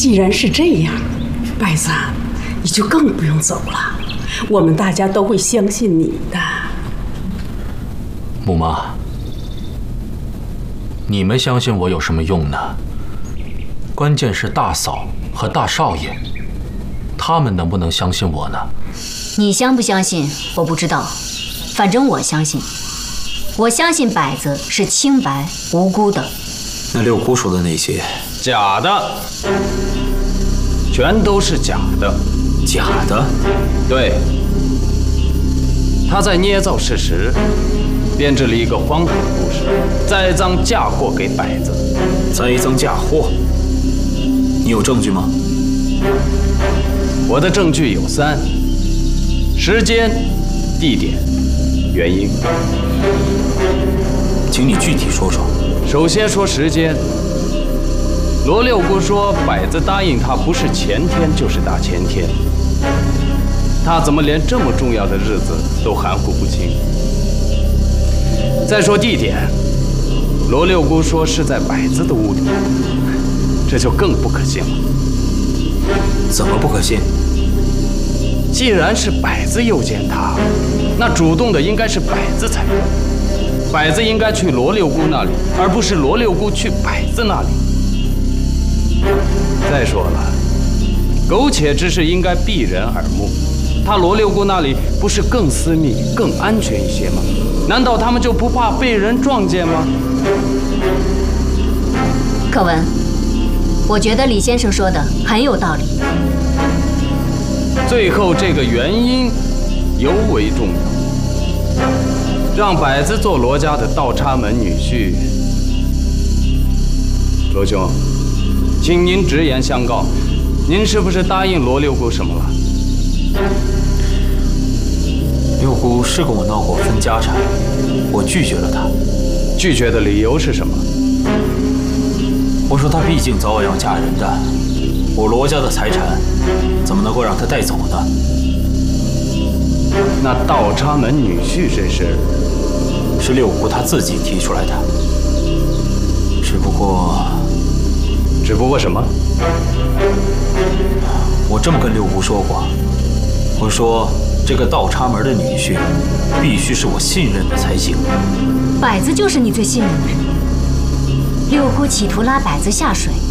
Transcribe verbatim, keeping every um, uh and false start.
既然是这样，百子，你就更不用走了，我们大家都会相信你的。 母妈，你们相信我有什么用呢？关键是大嫂和大少爷，他们能不能相信我呢？ 你相不相信我不知道，反正我相信，我相信百子是清白无辜的。 那六姑说的那些， 假的，全都是假的。 假的？ 对，他在捏造事实，编织了一个荒唐的故事，栽赃嫁祸给百子。 栽赃嫁祸？你有证据吗？ 我的证据有三：时间、地点、原因。 请你具体说说。 首先说时间。罗六姑说，百子答应她不是前天就是大前天，她怎么连这么重要的日子都含糊不清？再说地点，罗六姑说是在百子的屋里，这就更不可信了。 怎么不可信？ 既然是百子诱奸她，那主动的应该是百子才对。百子应该去罗六姑那里，而不是罗六姑去百子那里。再说了，苟且之事应该避人耳目，他罗六姑那里不是更私密、更安全一些吗？难道他们就不怕被人撞见吗？ 柯文，我觉得李先生说的很有道理。 最后这个原因尤为重要，让百子做罗家的倒插门女婿。罗兄，请您直言相告，您是不是答应罗六姑什么了？ 六姑是跟我闹过分家产，我拒绝了她。 拒绝的理由是什么？ 我说她毕竟早晚要嫁人的，我罗家的财产怎么能够让她带走呢？ 那倒插门女婿这事是六姑她自己提出来的，只不过， 只不过什么？ 我这么跟六姑说过，我说这个倒插门的女婿必须是我信任的才行。 百子就是你最信任的人，六姑企图拉百子下水，